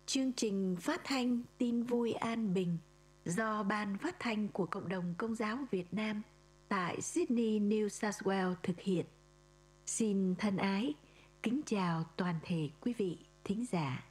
chương trình phát thanh Tin Vui An Bình do Ban Phát thanh của Cộng đồng Công giáo Việt Nam tại Sydney, New South Wales thực hiện. Xin thân ái, kính chào toàn thể quý vị thính giả.